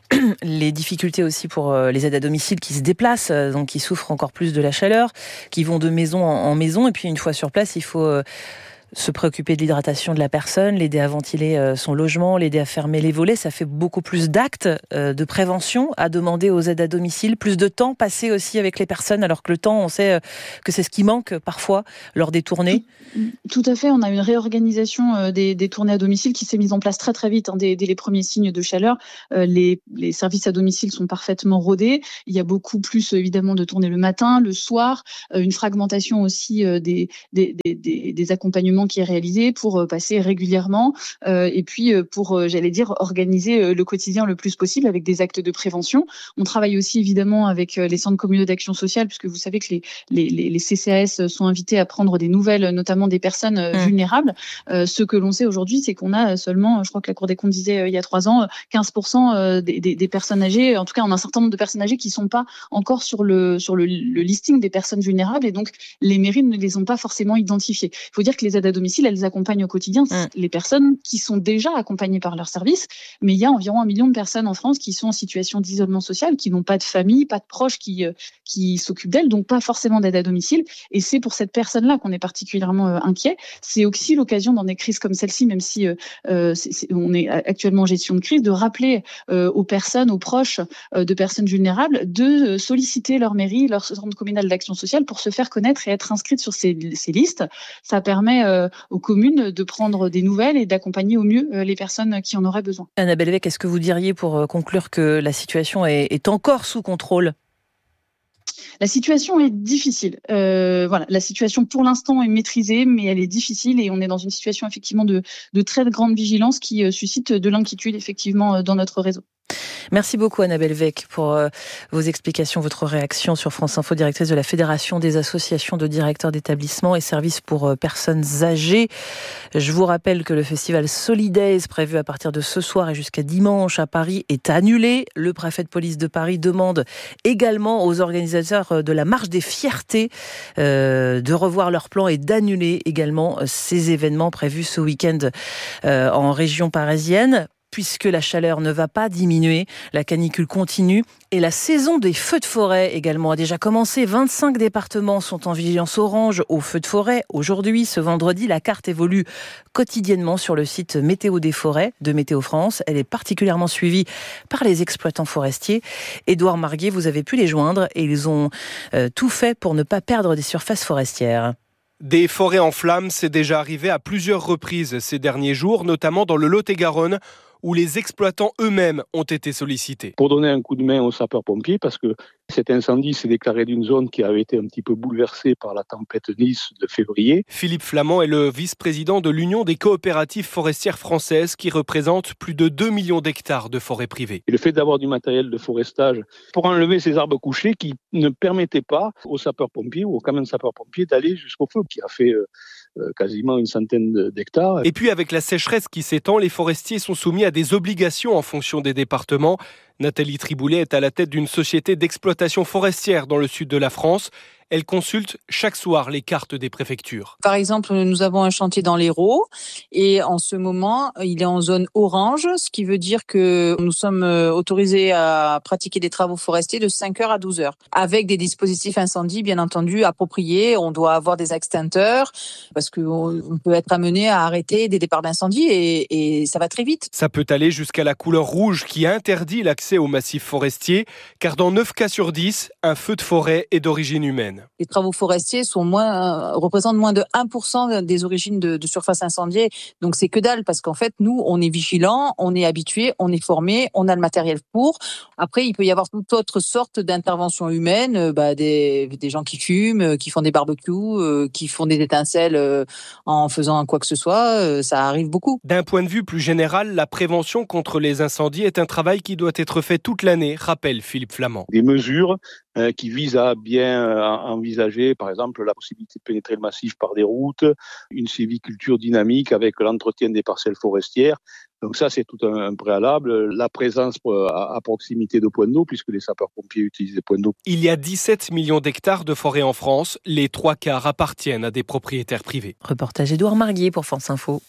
S3: les difficultés aussi pour les aides à domicile qui se déplacent, donc qui souffrent encore plus de la chaleur, qui vont de maison en maison. Et puis une fois sur place, il faut se préoccuper de l'hydratation de la personne, l'aider à ventiler son logement, l'aider à fermer les volets. Ça fait beaucoup plus d'actes de prévention à demander aux aides à domicile, plus de temps passé aussi avec les personnes, alors que le temps, on sait que c'est ce qui manque parfois lors des tournées.
S25: Tout à fait, on a une réorganisation des tournées à domicile qui s'est mise en place très très vite, dès les premiers signes de chaleur. Les services à domicile sont parfaitement rodés. Il y a beaucoup plus évidemment de tournées le matin, le soir, une fragmentation aussi des accompagnements qui est réalisé pour passer régulièrement et puis pour, organiser le quotidien le plus possible avec des actes de prévention. On travaille aussi évidemment avec les centres communaux d'action sociale, puisque vous savez que les CCAS sont invités à prendre des nouvelles, notamment des personnes vulnérables. Ce que l'on sait aujourd'hui, c'est qu'on a seulement, je crois que la Cour des comptes disait il y a 3 ans, 15% des personnes âgées, en tout cas on a un certain nombre de personnes âgées qui ne sont pas encore sur le listing des personnes vulnérables, et donc les mairies ne les ont pas forcément identifiées. Il faut dire que les aides à à domicile, elles accompagnent au quotidien les personnes qui sont déjà accompagnées par leur service. Mais il y a environ 1 million de personnes en France qui sont en situation d'isolement social, qui n'ont pas de famille, pas de proches qui s'occupent d'elles, donc pas forcément d'aide à domicile. Et c'est pour cette personne-là qu'on est particulièrement inquiet. C'est aussi l'occasion dans des crises comme celle-ci, même si on est actuellement en gestion de crise, de rappeler aux personnes, aux proches de personnes vulnérables de solliciter leur mairie, leur centre communal d'action sociale pour se faire connaître et être inscrite sur ces listes. Ça permet aux communes de prendre des nouvelles et d'accompagner au mieux les personnes qui en auraient besoin.
S3: Annabelle Vec, est-ce que vous diriez pour conclure que la situation est encore sous contrôle ?
S25: La situation est difficile. La situation pour l'instant est maîtrisée, mais elle est difficile et on est dans une situation effectivement de très grande vigilance qui suscite de l'inquiétude effectivement dans notre réseau.
S3: Merci beaucoup Annabelle Vec pour vos explications, votre réaction sur France Info, directrice de la Fédération des associations de directeurs d'établissements et services pour personnes âgées. Je vous rappelle que le festival Solidaise, prévu à partir de ce soir et jusqu'à dimanche à Paris, est annulé. Le préfet de police de Paris demande également aux organisateurs de la Marche des Fiertés de revoir leur plan et d'annuler également ces événements prévus ce week-end en région parisienne. Puisque la chaleur ne va pas diminuer, la canicule continue et la saison des feux de forêt également a déjà commencé. 25 départements sont en vigilance orange aux feux de forêt. Aujourd'hui, ce vendredi, la carte évolue quotidiennement sur le site Météo des forêts de Météo France. Elle est particulièrement suivie par les exploitants forestiers. Édouard Marguet, vous avez pu les joindre et ils ont tout fait pour ne pas perdre des surfaces forestières.
S5: Des forêts en flammes, c'est déjà arrivé à plusieurs reprises ces derniers jours, notamment dans le Lot-et-Garonne, où les exploitants eux-mêmes ont été sollicités.
S6: Pour donner un coup de main aux sapeurs-pompiers, parce que cet incendie s'est déclaré d'une zone qui avait été un petit peu bouleversée par la tempête Nice de février.
S5: Philippe Flamand est le vice-président de l'Union des coopératives forestières françaises qui représente plus de 2 millions d'hectares de forêts privées.
S6: Et le fait d'avoir du matériel de forestage pour enlever ces arbres couchés qui ne permettaient pas aux sapeurs-pompiers ou aux camions de sapeurs-pompiers d'aller jusqu'au feu, qui a fait quasiment une centaine d'hectares.
S5: Et puis avec la sécheresse qui s'étend, les forestiers sont soumis à des obligations en fonction des départements. Nathalie Triboulet est à la tête d'une société d'exploitation forestière dans le sud de la France. Elle consulte chaque soir les cartes des préfectures.
S7: Par exemple, nous avons un chantier dans l'Hérault et en ce moment, il est en zone orange, ce qui veut dire que nous sommes autorisés à pratiquer des travaux forestiers de 5h à 12h avec des dispositifs incendie, bien entendu, appropriés. On doit avoir des extincteurs parce qu'on peut être amené à arrêter des départs d'incendie et ça va très vite.
S5: Ça peut aller jusqu'à la couleur rouge qui interdit l'accès aux massifs forestiers, car dans 9 cas sur 10, un feu de forêt est d'origine humaine.
S7: Les travaux forestiers représentent moins de 1% des origines de surface incendiée. Donc c'est que dalle parce qu'en fait, nous, on est vigilants, on est habitués, on est formés, on a le matériel pour. Après, il peut y avoir toute autre sorte d'intervention humaine, des gens qui fument, qui font des barbecues, qui font des étincelles en faisant quoi que ce soit. Ça arrive beaucoup.
S5: D'un point de vue plus général, la prévention contre les incendies est un travail qui doit être fait toute l'année, rappelle Philippe Flamand.
S6: Des mesures qui visent à bien envisager, par exemple, la possibilité de pénétrer le massif par des routes, une sylviculture dynamique avec l'entretien des parcelles forestières. Donc ça, c'est tout un préalable. La présence à proximité de points d'eau, puisque les sapeurs-pompiers utilisent des points d'eau.
S5: Il y a 17 millions d'hectares de forêt en France. Les 3/4 appartiennent à des propriétaires privés.
S3: Reportage Édouard Marguet pour France Info.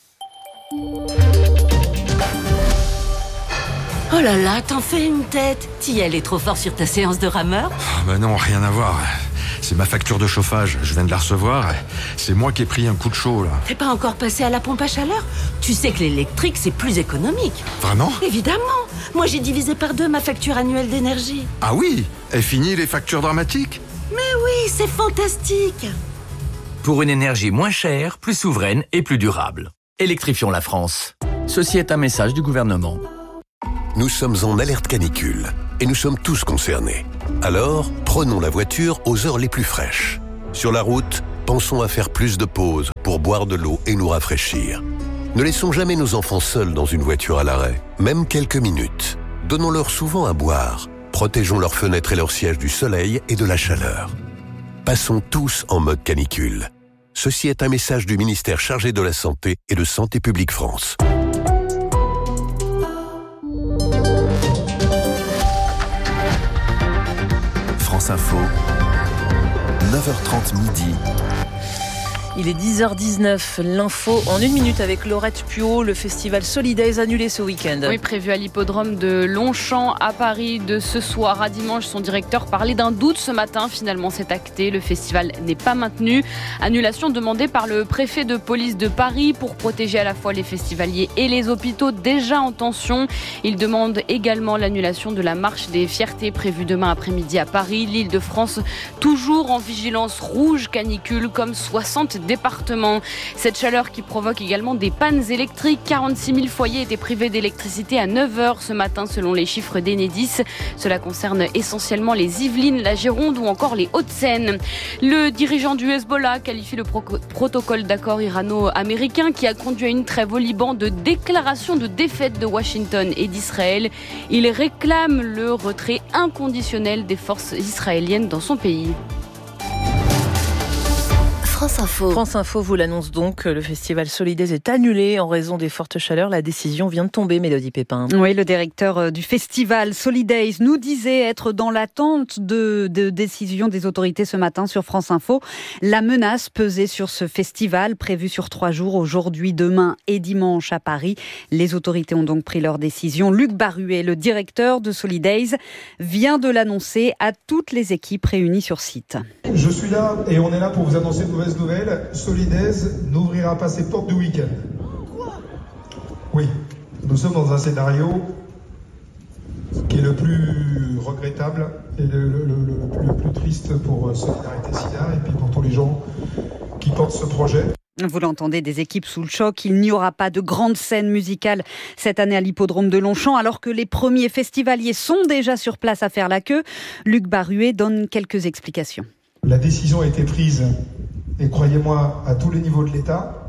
S8: Oh là là, t'en fais une tête. Thiel est trop fort sur ta séance de rameur.
S9: Non, rien à voir. C'est ma facture de chauffage, je viens de la recevoir. C'est moi qui ai pris un coup de chaud, là.
S8: T'es pas encore passé à la pompe à chaleur? Tu sais que l'électrique, c'est plus économique.
S9: Vraiment?
S8: Évidemment. Moi, j'ai divisé par 2 ma facture annuelle d'énergie.
S9: Ah oui? Et fini les factures dramatiques?
S8: Mais oui, c'est fantastique.
S14: Pour une énergie moins chère, plus souveraine et plus durable. Électrifions la France. Ceci est un message du gouvernement.
S26: Nous sommes en alerte canicule et nous sommes tous concernés. Alors, prenons la voiture aux heures les plus fraîches. Sur la route, pensons à faire plus de pauses pour boire de l'eau et nous rafraîchir. Ne laissons jamais nos enfants seuls dans une voiture à l'arrêt, même quelques minutes. Donnons-leur souvent à boire. Protégeons leurs fenêtres et leurs sièges du soleil et de la chaleur. Passons tous en mode canicule. Ceci est un message du ministère chargé de la Santé et de Santé publique France.
S17: France Info, 9h30 midi.
S3: Il est 10h19, l'info en 1 minute avec Laurette Puot. Le festival Solidays annulé ce week-end.
S4: Oui, prévu à l'hippodrome de Longchamp à Paris de ce soir à dimanche. Son directeur parlait d'un doute ce matin. Finalement, c'est acté. Le festival n'est pas maintenu. Annulation demandée par le préfet de police de Paris pour protéger à la fois les festivaliers et les hôpitaux déjà en tension. Il demande également l'annulation de la marche des fiertés prévue demain après-midi à Paris. L'Île-de-France toujours en vigilance rouge canicule comme 60 départements. Cette chaleur qui provoque également des pannes électriques. 46 000 foyers étaient privés d'électricité à 9h ce matin selon les chiffres d'Enedis. Cela concerne essentiellement les Yvelines, la Gironde ou encore les Hauts-de-Seine. Le dirigeant du Hezbollah qualifie le protocole d'accord irano-américain qui a conduit à une trêve au Liban de déclaration de défaite de Washington et d'Israël. Il réclame le retrait inconditionnel des forces israéliennes dans son pays.
S3: France Info vous l'annonce donc, le festival Solidays est annulé en raison des fortes chaleurs. La décision vient de tomber, Mélodie Pépin.
S1: Oui, le directeur du festival Solidays nous disait être dans l'attente de décision des autorités ce matin sur France Info. La menace pesait sur ce festival prévu sur 3 jours, aujourd'hui, demain et dimanche à Paris. Les autorités ont donc pris leur décision. Luc Barruet, le directeur de Solidays, vient de l'annoncer à toutes les équipes réunies sur site.
S2: Je suis là et on est là pour vous annoncer de mauvaises nouvelles. Solidays n'ouvrira pas ses portes du week-end. Oui, nous sommes dans un scénario qui est le plus regrettable et le plus triste pour Solidarité Sida et puis pour tous les gens qui portent ce projet.
S1: Vous l'entendez, des équipes sous le choc. Il n'y aura pas de grande scène musicale cette année à l'hippodrome de Longchamp, alors que les premiers festivaliers sont déjà sur place à faire la queue. Luc Barruet donne quelques explications.
S2: La décision a été prise, et croyez-moi, à tous les niveaux de l'État,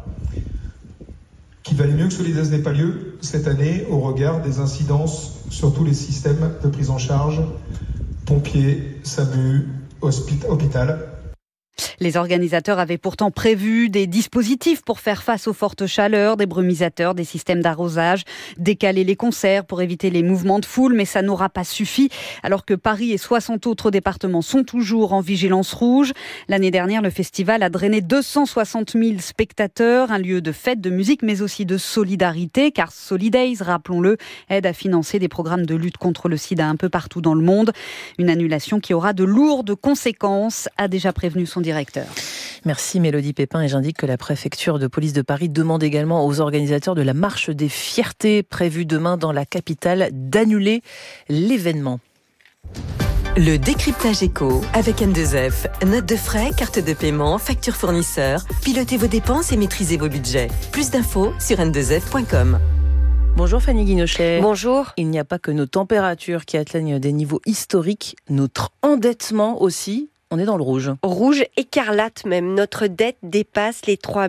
S2: qu'il valait mieux que Solidays n'ait pas lieu cette année au regard des incidences sur tous les systèmes de prise en charge, pompiers, SAMU, hôpital.
S1: Les organisateurs avaient pourtant prévu des dispositifs pour faire face aux fortes chaleurs, des brumisateurs, des systèmes d'arrosage, décaler les concerts pour éviter les mouvements de foule, mais ça n'aura pas suffi, alors que Paris et 60 autres départements sont toujours en vigilance rouge. L'année dernière, le festival a drainé 260 000 spectateurs, un lieu de fête, de musique, mais aussi de solidarité, car Solidays, rappelons-le, aide à financer des programmes de lutte contre le sida un peu partout dans le monde. Une annulation qui aura de lourdes conséquences, a déjà prévenu son directeur.
S3: Merci Mélodie Pépin, et j'indique que la préfecture de police de Paris demande également aux organisateurs de la marche des fiertés prévue demain dans la capitale d'annuler l'événement.
S10: Le décryptage éco avec N2F. Note de frais, carte de paiement, facture fournisseur. Pilotez vos dépenses et maîtrisez vos budgets. Plus d'infos sur n2f.com.
S3: Bonjour Fanny Guinochet.
S11: Bonjour.
S3: Il n'y a pas que nos températures qui atteignent des niveaux historiques, notre endettement aussi. On est dans le rouge.
S11: Rouge écarlate même. Notre dette dépasse les 3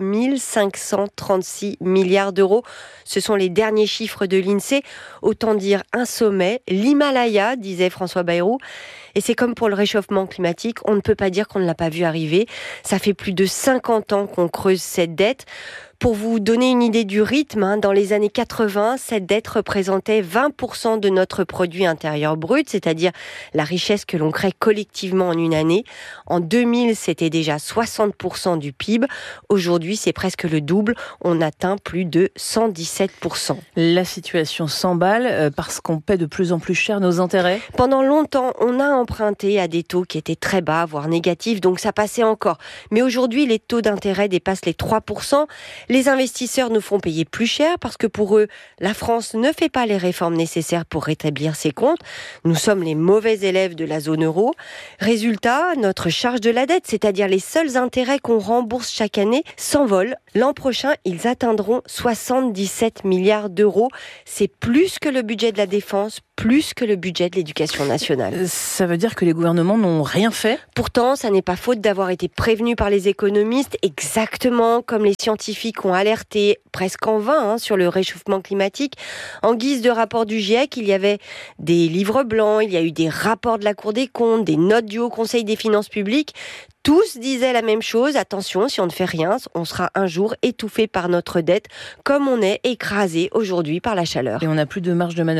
S11: 536 milliards d'euros. Ce sont les derniers chiffres de l'INSEE. Autant dire un sommet. L'Himalaya, disait François Bayrou. Et c'est comme pour le réchauffement climatique, on ne peut pas dire qu'on ne l'a pas vu arriver. Ça fait plus de 50 ans qu'on creuse cette dette. Pour vous donner une idée du rythme, dans les années 80, cette dette représentait 20% de notre produit intérieur brut, c'est-à-dire la richesse que l'on crée collectivement en une année. En 2000, c'était déjà 60% du PIB. Aujourd'hui, c'est presque le double. On atteint plus de 117%.
S3: La situation s'emballe parce qu'on paie de plus en plus cher nos intérêts.
S11: Pendant longtemps, on a emprunté à des taux qui étaient très bas, voire négatifs, donc ça passait encore. Mais aujourd'hui, les taux d'intérêt dépassent les 3%. Les investisseurs nous font payer plus cher parce que pour eux, la France ne fait pas les réformes nécessaires pour rétablir ses comptes. Nous sommes les mauvais élèves de la zone euro. Résultat, notre charge de la dette, c'est-à-dire les seuls intérêts qu'on rembourse chaque année, s'envole. L'an prochain, ils atteindront 77 milliards d'euros. C'est plus que le budget de la défense, plus que le budget de l'éducation nationale.
S3: Ça veut dire que les gouvernements n'ont rien fait ?
S11: Pourtant, ça n'est pas faute d'avoir été prévenu par les économistes, exactement comme les scientifiques ont alerté presque en vain sur le réchauffement climatique. En guise de rapport du GIEC, il y avait des livres blancs, il y a eu des rapports de la Cour des comptes, des notes du Haut Conseil des finances publiques. Tous disaient la même chose, attention, si on ne fait rien, on sera un jour étouffé par notre dette, comme on est écrasé aujourd'hui par la chaleur.
S3: Et on n'a plus de marge de manœuvre ?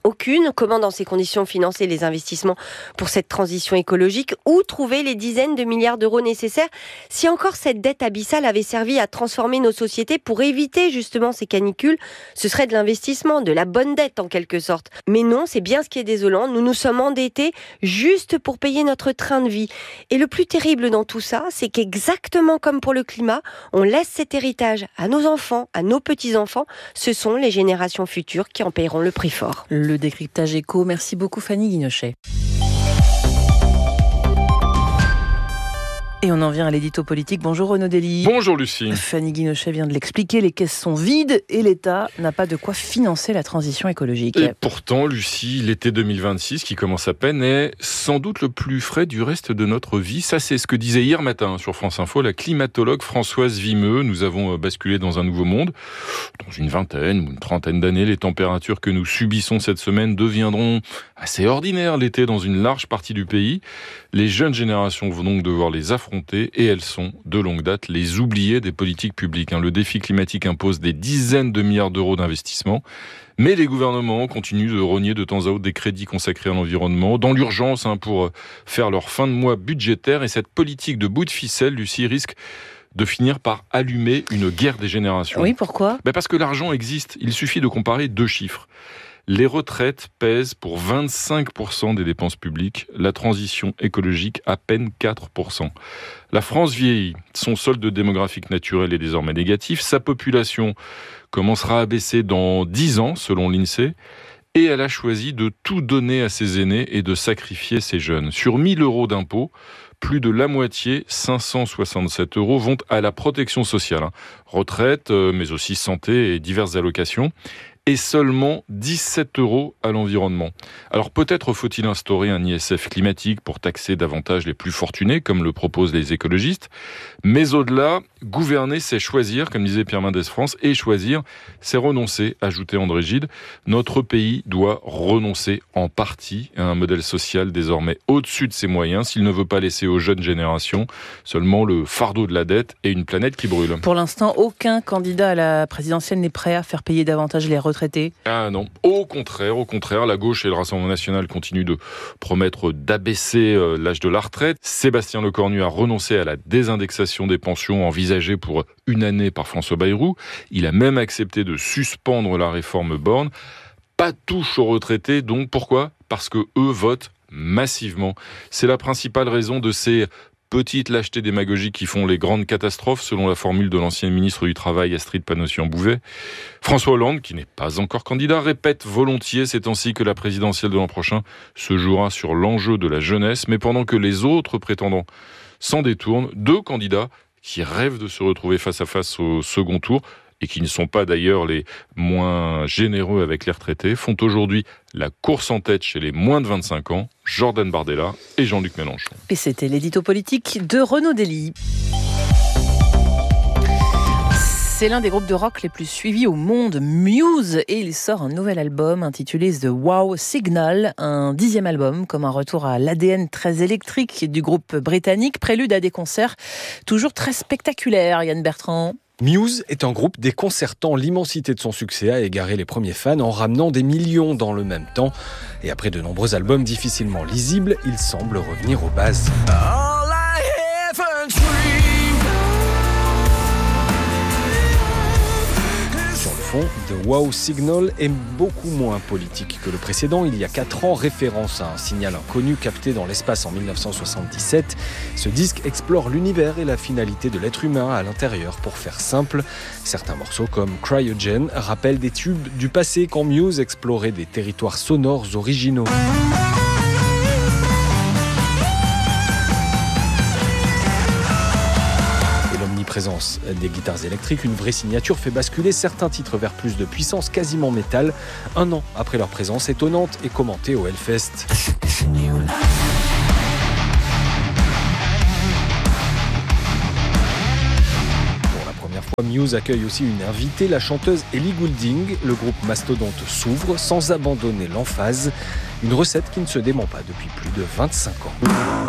S11: Aucune. Comment, dans ces conditions, financer les investissements pour cette transition écologique? Où trouver les dizaines de milliards d'euros nécessaires si encore cette dette abyssale avait servi à transformer nos sociétés pour éviter justement ces canicules? Ce serait de l'investissement, de la bonne dette en quelque sorte. Mais non, c'est bien ce qui est désolant. Nous nous sommes endettés juste pour payer notre train de vie. Et le plus terrible dans tout ça, c'est qu'exactement comme pour le climat, on laisse cet héritage à nos enfants, à nos petits-enfants. Ce sont les générations futures qui en paieront le prix fort.
S3: Le décryptage éco. Merci beaucoup Fanny Guinochet. Et on en vient à l'édito politique. Bonjour Renaud Dely.
S12: Bonjour Lucie.
S3: Fanny Guinochet vient de l'expliquer, les caisses sont vides et l'État n'a pas de quoi financer la transition écologique.
S12: Et pourtant, Lucie, l'été 2026 qui commence à peine est sans doute le plus frais du reste de notre vie. Ça, c'est ce que disait hier matin sur France Info la climatologue Françoise Vimeux. Nous avons basculé dans un nouveau monde. Dans une vingtaine ou une trentaine d'années, les températures que nous subissons cette semaine deviendront assez ordinaires l'été dans une large partie du pays. Les jeunes générations vont donc devoir les affronter et elles sont, de longue date, les oubliées des politiques publiques. Le défi climatique impose des dizaines de milliards d'euros d'investissement, mais les gouvernements continuent de rogner de temps à autre des crédits consacrés à l'environnement, dans l'urgence pour faire leur fin de mois budgétaire. Et cette politique de bout de ficelle, Lucie, risque de finir par allumer une guerre des générations.
S3: Oui, pourquoi ?
S12: Parce que l'argent existe, il suffit de comparer deux chiffres. Les retraites pèsent pour 25% des dépenses publiques, la transition écologique à peine 4%. La France vieillit, son solde démographique naturel est désormais négatif, sa population commencera à baisser dans 10 ans selon l'INSEE, et elle a choisi de tout donner à ses aînés et de sacrifier ses jeunes. Sur 1 000 euros d'impôts, plus de la moitié, 567 euros, vont à la protection sociale. Retraite, mais aussi santé et diverses allocations. Et seulement 17 euros à l'environnement. Alors peut-être faut-il instaurer un ISF climatique pour taxer davantage les plus fortunés, comme le proposent les écologistes. Mais au-delà, gouverner, c'est choisir, comme disait Pierre Mendès France, et choisir, c'est renoncer, ajoutait André Gide. Notre pays doit renoncer en partie à un modèle social désormais au-dessus de ses moyens, s'il ne veut pas laisser aux jeunes générations seulement le fardeau de la dette et une planète qui brûle.
S3: Pour l'instant, aucun candidat à la présidentielle n'est prêt à faire payer davantage les retraités.
S12: Ah non, au contraire, la gauche et le Rassemblement national continuent de promettre d'abaisser l'âge de la retraite. Sébastien Lecornu a renoncé à la désindexation des pensions envisagée pour une année par François Bayrou. Il a même accepté de suspendre la réforme Borne. Pas touche aux retraités, donc pourquoi ? Parce que eux votent massivement. C'est la principale raison de ces petites lâchetés démagogiques qui font les grandes catastrophes, selon la formule de l'ancienne ministre du Travail Astrid Panosyan-Bouvet. François Hollande, qui n'est pas encore candidat, répète volontiers ces temps-ci que la présidentielle de l'an prochain se jouera sur l'enjeu de la jeunesse, mais pendant que les autres prétendants s'en détournent, deux candidats qui rêvent de se retrouver face à face au second tour, et qui ne sont pas d'ailleurs les moins généreux avec les retraités, font aujourd'hui la course en tête chez les moins de 25 ans, Jordan Bardella et Jean-Luc Mélenchon.
S3: Et c'était l'édito politique de Renaud Dely. C'est l'un des groupes de rock les plus suivis au monde, Muse, et il sort un nouvel album intitulé The Wow Signal, un 10e album, comme un retour à l'ADN très électrique du groupe britannique, prélude à des concerts toujours très spectaculaires. Yann Bertrand.
S13: Muse est un groupe déconcertant. L'immensité de son succès a égaré les premiers fans en ramenant des millions dans le même temps. Et après de nombreux albums difficilement lisibles, il semble revenir aux bases. Sur le fond, The Wow Signal est beaucoup moins politique que le précédent. Il y a 4 ans, référence à un signal inconnu capté dans l'espace en 1977. Ce disque explore l'univers et la finalité de l'être humain à l'intérieur. Pour faire simple, certains morceaux comme Cryogen rappellent des tubes du passé quand Muse explorait des territoires sonores originaux. Présence des guitares électriques, une vraie signature fait basculer certains titres vers plus de puissance quasiment métal, un an après leur présence étonnante et commentée au Hellfest. Pour la première fois, Muse accueille aussi une invitée, la chanteuse Ellie Goulding. Le groupe mastodonte s'ouvre sans abandonner l'emphase, une recette qui ne se dément pas depuis plus de 25 ans.